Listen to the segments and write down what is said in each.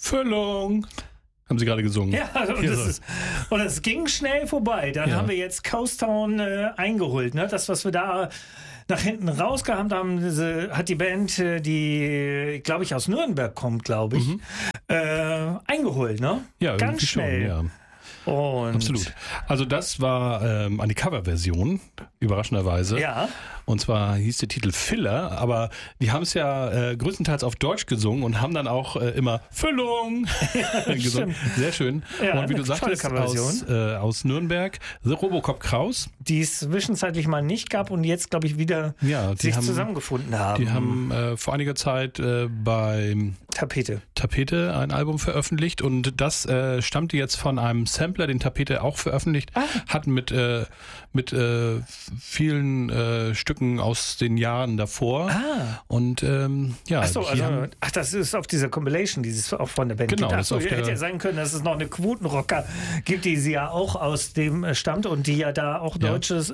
Füllung. Haben sie gerade gesungen. Ja, und es ging schnell vorbei. Dann haben wir jetzt Coast Town eingeholt. Ne? Das, was wir da nach hinten rausgehabt haben, hat die Band, die, glaube ich, aus Nürnberg kommt, glaube ich, eingeholt. Ne? Ja, ganz schnell. Schon, ja. Und absolut. Also das war eine Coverversion, überraschenderweise. Ja. Und zwar hieß der Titel Filler, aber die haben es ja größtenteils auf Deutsch gesungen und haben dann auch immer Füllung gesungen. Sehr schön. Ja, und wie du sagtest, aus Nürnberg, The Robocop Kraus. Die es zwischenzeitlich mal nicht gab und jetzt, glaube ich, wieder zusammengefunden haben. Die haben vor einiger Zeit bei Tapete ein Album veröffentlicht und das stammte jetzt von einem Sampler, den Tapete auch veröffentlicht, hat mit vielen Stücken aus den Jahren davor. Und das ist auf dieser Compilation, dieses auch von der Band. Genau, das hätte ja sein können, dass es noch eine Quotenrocker gibt, die sie ja auch aus dem stammt und die ja da auch deutsches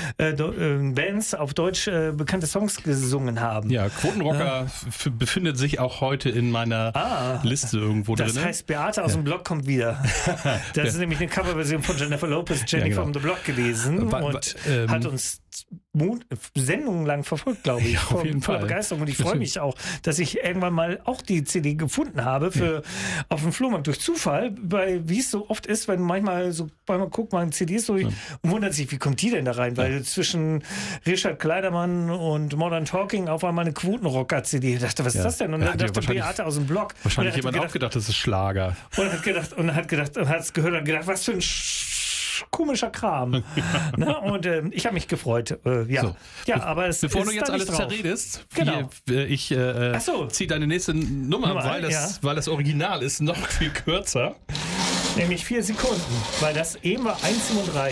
Bands auf Deutsch bekannte Songs gesungen haben. Ja, Quotenrocker befindet sich auch heute in meiner Liste irgendwo drin. Das heißt, Beate aus dem Block kommt wieder. Das ist nämlich eine Coverversion von Jennifer Lopez, Jenny from the Block gewesen und hat uns Sendungen lang verfolgt, glaube ich. Ja, auf jeden Fall. Begeisterung. Und ich freue mich auch, dass ich irgendwann mal auch die CD gefunden habe auf dem Flohmarkt durch Zufall, weil wie es so oft ist, wenn manchmal guckt man CDs durch und wundert sich, wie kommt die denn da rein? Weil zwischen Richard Kleidermann und Modern Talking auf einmal eine Quotenrocker-CD. Ich dachte, was ist das denn? Und dann dachte Beate aus dem Blog. Wahrscheinlich jemand auch gedacht, das ist Schlager. Und hat es gehört und gedacht, was für ein komischer Kram. Ne? Und ich habe mich gefreut. Aber es bevor ist du jetzt alles zerredest, ich ziehe deine nächste Nummer, weil das Original ist noch viel kürzer. Nämlich 4 Sekunden, weil das eben war 1,37.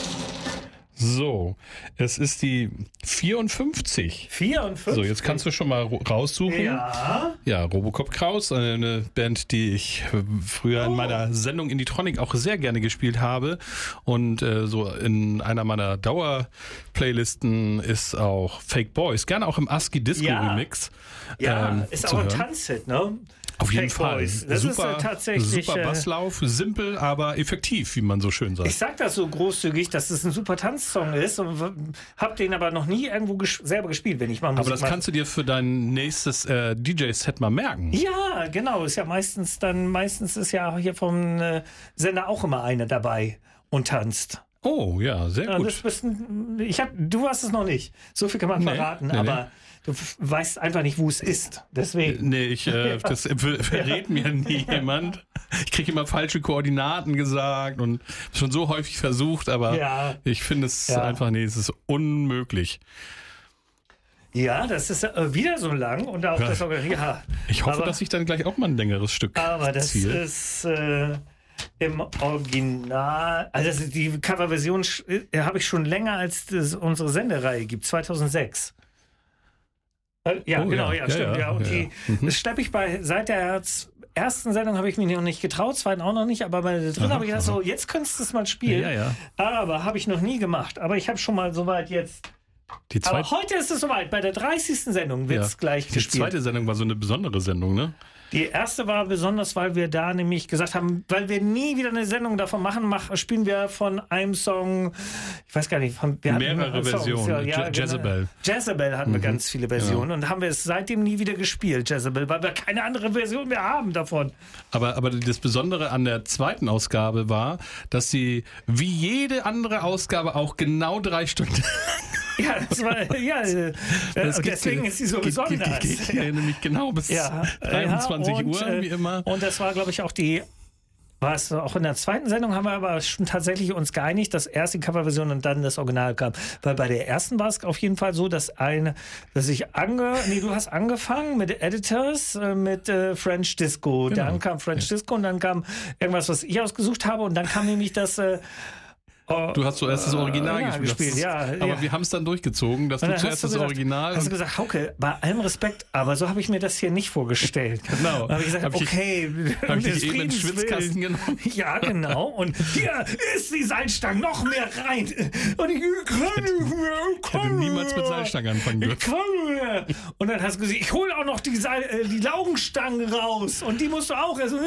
So, es ist die 54. 54? So, jetzt kannst du schon mal raussuchen. Ja. Ja, Robocop Kraus, eine Band, die ich früher in meiner Sendung Indietronic auch sehr gerne gespielt habe. Und so in einer meiner Dauer-Playlisten ist auch Fake Boys, gerne auch im ASCII Disco Remix. Ja, ist auch ein Tanzhit, ne? Auf jeden Fake Fall. Boys. Das super, ist tatsächlich super Basslauf, simpel, aber effektiv, wie man so schön sagt. Ich sag das so großzügig, dass es ein super Tanzsong ist und hab den aber noch nie irgendwo selber gespielt, wenn ich mal Musik Aber das mache. kannst du dir für dein nächstes DJ-Set mal merken. Ja, genau. Ist ja meistens ist ja hier vom Sender auch immer einer dabei und tanzt. Oh, ja, sehr gut. Du hast es noch nicht. So viel kann man verraten, aber du weißt einfach nicht, wo es ist. Deswegen. Nee, das verrät mir nie jemand. Ich kriege immer falsche Koordinaten gesagt und schon so häufig versucht, aber ich finde es einfach, es ist unmöglich. Ja, das ist wieder so lang und auch das Ich hoffe, dass ich dann gleich auch mal ein längeres Stück aber das ist im Original, also die Coverversion habe ich schon länger, als es unsere Sendereihe gibt, 2006. Stimmt. Ja. Und das schleppe ich seit der ersten Sendung habe ich mich noch nicht getraut, zweiten auch noch nicht, aber bei der dritten habe ich gedacht, so, jetzt könntest du es mal spielen. Ja. Aber habe ich noch nie gemacht. Aber ich habe schon mal soweit jetzt. Aber heute ist es soweit. Bei der 30. Sendung wird es gleich gespielt. Die zweite Sendung war so eine besondere Sendung, ne? Die erste war besonders, weil wir da nämlich gesagt haben, weil wir nie wieder eine Sendung davon machen, spielen wir von einem Song, ich weiß gar nicht, wir hatten mehrere Versionen. Jezebel. Jezebel hatten wir ganz viele Versionen und haben wir es seitdem nie wieder gespielt, Jezebel, weil wir keine andere Version mehr haben davon. Aber das Besondere an der zweiten Ausgabe war, dass sie wie jede andere Ausgabe auch genau 3 Stunden Ja, das war, deswegen ist sie so besonders. Geht nämlich genau bis 23 Uhr, wie immer. Und das war, glaube ich, auch auch in der zweiten Sendung haben wir aber schon tatsächlich uns geeinigt, dass erst die Coverversion und dann das Original kam. Weil bei der ersten war es auf jeden Fall so, du hast angefangen mit Editors, mit French Disco. Genau. Dann kam French Disco und dann kam irgendwas, was ich ausgesucht habe und dann kam nämlich das Du hast zuerst das Original gespielt. Aber wir haben es dann durchgezogen, dass du zuerst das Original... Hast du gesagt, Hauke, bei allem Respekt, aber so habe ich mir das hier nicht vorgestellt. Genau. Da habe ich gesagt, okay. Habe ich dich eben in den Schwitzkasten genommen? Ja, genau. Und hier ist die Seilstange, noch mehr rein. Und ich kann nicht mehr. Ich hätte niemals mit Seilstangen anfangen dürfen. Ich kann nicht mehr. Und dann hast du gesagt, ich hole auch noch die Laugenstangen raus. Und die musst du auch erst...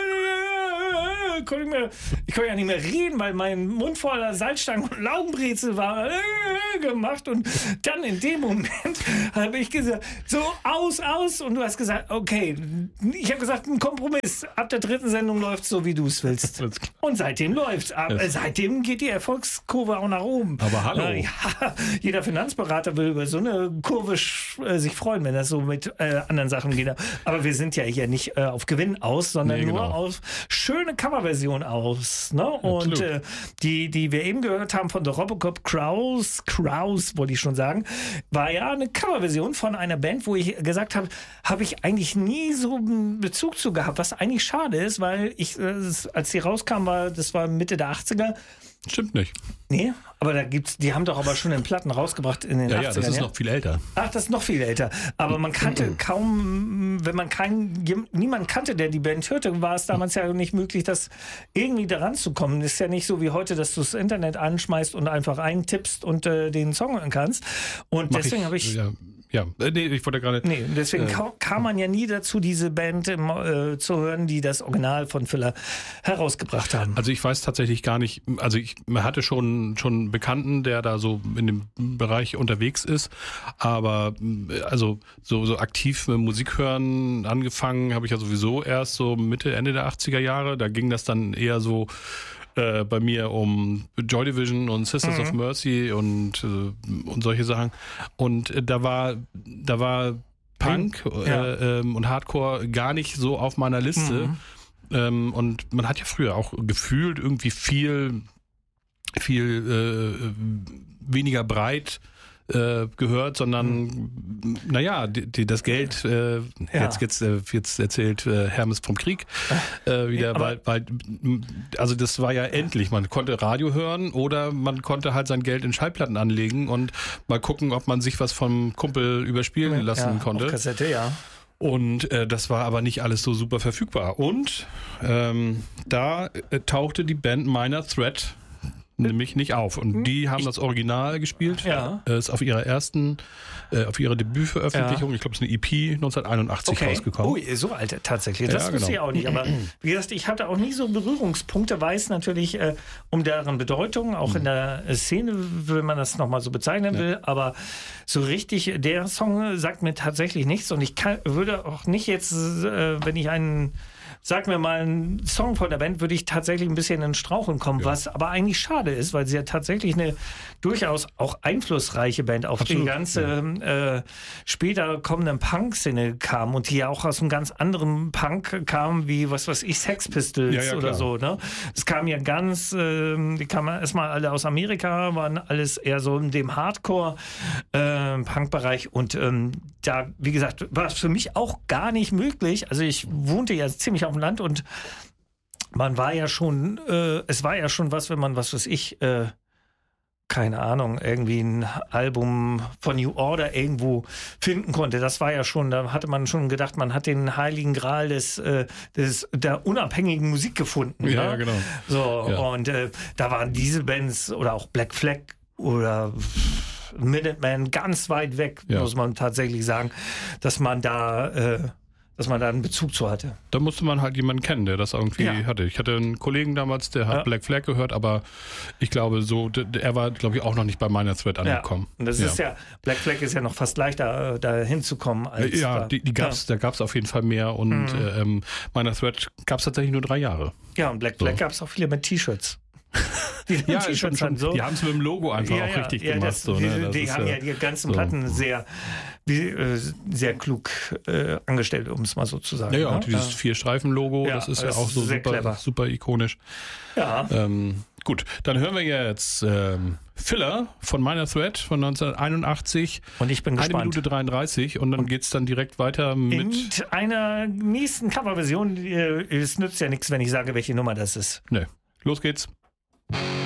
Ich konnte ja nicht mehr reden, weil mein Mund voller Salzstangen und Laugenbrezel war gemacht. Und dann in dem Moment habe ich gesagt, so aus. Und du hast gesagt, okay, ich habe gesagt, ein Kompromiss. Ab der 3. Sendung läuft es so, wie du es willst. Und seitdem läuft es. Seitdem geht die Erfolgskurve auch nach oben. Aber hallo. Ja, jeder Finanzberater will über so eine Kurve sich freuen, wenn das so mit anderen Sachen geht. Aber wir sind ja hier nicht auf Gewinn aus, sondern nur auf schöne Coverversion aus. Ne? Und die wir eben gehört haben von The Robocop Kraus wollte ich schon sagen, war ja eine Coverversion von einer Band, wo ich gesagt habe, habe ich eigentlich nie so einen Bezug zu gehabt, was eigentlich schade ist, weil als die rauskam, das war Mitte der 80er. Stimmt nicht. Nee, aber die haben doch aber schon den Platten rausgebracht in den 80ern. Ja, das ist noch viel älter. Ach, das ist noch viel älter. Aber man kannte kaum, wenn man niemand kannte, der die Band hörte, war es damals ja nicht möglich, das irgendwie daran zu kommen. Ist ja nicht so wie heute, dass du das Internet anschmeißt und einfach eintippst und den Song hören kannst. Und deswegen habe ich... ich wollte gerade... deswegen kam man ja nie dazu, diese Band zu hören, die das Original von Filler herausgebracht haben. Also ich weiß tatsächlich gar nicht, also ich hatte schon einen Bekannten, der da so in dem Bereich unterwegs ist, aber also so aktiv mit Musik hören angefangen habe ich ja sowieso erst so Mitte, Ende der 80er Jahre, da ging das dann eher so bei mir um Joy Division und Sisters of Mercy und solche Sachen. Und da war Punk und Hardcore gar nicht so auf meiner Liste. Und man hat ja früher auch gefühlt irgendwie viel weniger breit gehört, sondern das Geld, jetzt erzählt Hermes vom Krieg wieder, weil also das war ja endlich, man konnte Radio hören oder man konnte halt sein Geld in Schallplatten anlegen und mal gucken, ob man sich was vom Kumpel überspielen lassen konnte. Auf Kassette, ja. Und das war aber nicht alles so super verfügbar. Und da tauchte die Band Minor Threat nämlich nicht auf. Und die haben das Original gespielt. Ja. Ist auf ihrer Debütveröffentlichung, ich glaube, es ist eine EP 1981 rausgekommen. Ui, so alt tatsächlich. Das wusste ich auch nicht. Aber wie gesagt, ich hatte auch nie so Berührungspunkte, weiß natürlich um deren Bedeutung, auch in der Szene, wenn man das nochmal so bezeichnen will. Aber so richtig, der Song sagt mir tatsächlich nichts. Und ich würde auch nicht jetzt, wenn ich sag mir mal, einen Song von der Band, würde ich tatsächlich ein bisschen in Straucheln kommen, was aber eigentlich schade ist, weil sie ja tatsächlich eine durchaus auch einflussreiche Band auf die ganze später kommenden Punk-Szene kam und die ja auch aus einem ganz anderen Punk kam, wie, was weiß ich, Sex Pistols oder so. Ne? Es kam ja die kamen erstmal alle aus Amerika, waren alles eher so in dem Hardcore-Punk-Bereich und da, wie gesagt, war es für mich auch gar nicht möglich. Also ich wohnte ja ziemlich auf dem Land und man war ja schon, es war ja schon was, wenn man, was weiß ich, keine Ahnung, irgendwie ein Album von New Order irgendwo finden konnte. Das war ja schon, da hatte man schon gedacht, man hat den heiligen Gral der unabhängigen Musik gefunden. Ja, ne? Genau. So, ja. Und da waren diese Bands oder auch Black Flag oder Minutemen ganz weit weg, muss man tatsächlich sagen, dass man da einen Bezug zu hatte. Da musste man halt jemanden kennen, der das irgendwie hatte. Ich hatte einen Kollegen damals, der hat Black Flag gehört, aber ich glaube er war, glaube ich, auch noch nicht bei Minor Threat angekommen. Und das ist Black Flag ist ja noch fast leichter, da hinzukommen. Als da gab es auf jeden Fall mehr und Minor Threat gab es tatsächlich nur 3 Jahre. Ja, und Black Flag gab es auch viele mit T-Shirts. Die T-Shirts schon, die haben es mit dem Logo einfach auch richtig gemacht. Die haben ja die ganzen Platten sehr klug angestellt, um es mal so zu sagen. Ja, und dieses 4-Streifen-Logo, das ist ja auch so super ikonisch. Ja. Gut, dann hören wir jetzt Filler von Minor Threat von 1981. Und ich bin gespannt. 1 Minute 33 und dann geht es dann direkt weiter mit einer nächsten Coverversion. Es nützt ja nichts, wenn ich sage, welche Nummer das ist. Nee. Los geht's.